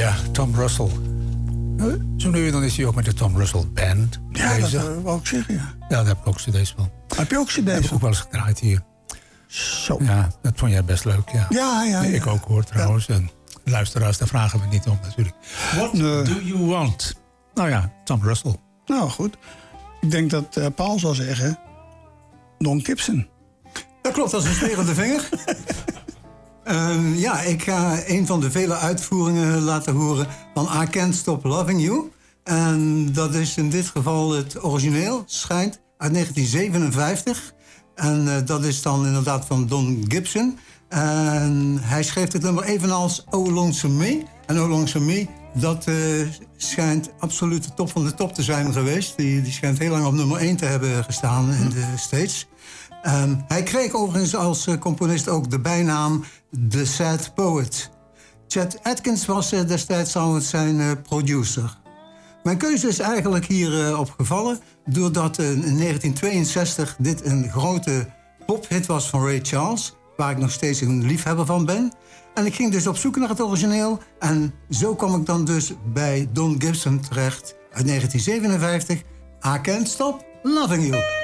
Ja, Tom Russell. Zo nu en dan is hij ook met de Tom Russell Band bezig. Dat wou ik zeggen, ja. Ja, dat heb ik ook cd's van. Heb je ook cd's? Dat heb ik ook wel eens gedraaid hier. Zo. Ja, dat vond jij best leuk, ja. Ja. Ik ook hoor trouwens. En luisteraars, daar vragen we niet om natuurlijk. What do you want? Nou ja, Tom Russell. Nou, goed. Ik denk dat Paul zal zeggen... Don Gibson. Dat klopt, dat is een smerende vinger. Ik ga een van de vele uitvoeringen laten horen van I Can't Stop Loving You. En dat is in dit geval het origineel, schijnt, uit 1957. En dat is dan inderdaad van Don Gibson. En hij schreef het nummer evenals Oh Lonesome Me. En Oh Lonesome Me, dat schijnt absoluut de top van de top te zijn geweest. Die schijnt heel lang op nummer 1 te hebben gestaan in de States. Hij kreeg overigens als componist ook de bijnaam The Sad Poet. Chet Atkins was destijds al zijn producer. Mijn keuze is eigenlijk hier opgevallen doordat in 1962 dit een grote pophit was van Ray Charles, waar ik nog steeds een liefhebber van ben. En ik ging dus op zoek naar het origineel en zo kwam ik dan dus bij Don Gibson terecht uit 1957. I Can't Stop Loving You.